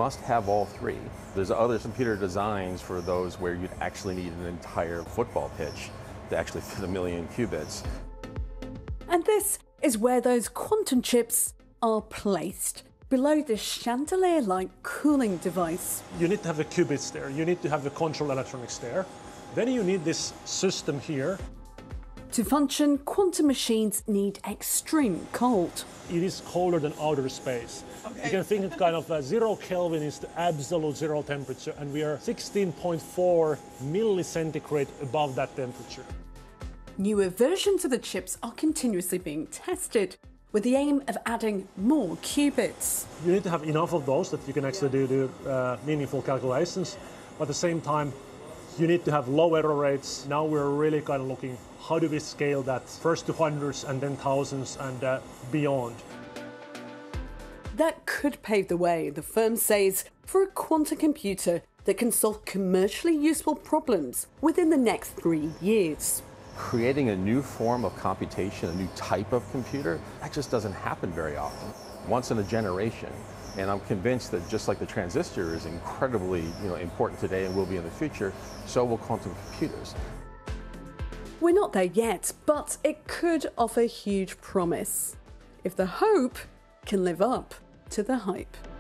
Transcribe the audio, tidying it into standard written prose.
must have all three. There's other computer designs for those where you'd actually need an entire football pitch to actually fit 1 million qubits. And this is where those quantum chips are placed, below the chandelier-like cooling device. You need to have the qubits there, you need to have the control electronics there. Then you need this system here. To function, quantum machines need extreme cold. It is colder than outer space. Okay. You can think of kind of 0 Kelvin is the absolute zero temperature, and we are 16.4 millicentigrade above that temperature. Newer versions of the chips are continuously being tested, with the aim of adding more qubits. You need to have enough of those that you can actually do meaningful calculations, but at the same time, you need to have low error rates. Now we're really kind of looking, how do we scale that first to hundreds and then thousands and beyond. That could pave the way, the firm says, for a quantum computer that can solve commercially useful problems within the next 3 years. Creating a new form of computation, a new type of computer, that just doesn't happen very often. Once in a generation. And I'm convinced that just like the transistor is incredibly important today and will be in the future, so will quantum computers. We're not there yet, but it could offer huge promise, if the hope can live up to the hype.